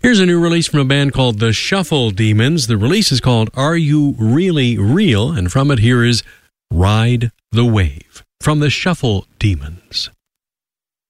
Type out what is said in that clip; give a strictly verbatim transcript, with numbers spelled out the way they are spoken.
Here's a new release from a band called the Shuffle Demons. The release is called Are You Really Real? And from it, here is Ride the Wave from the Shuffle Demons.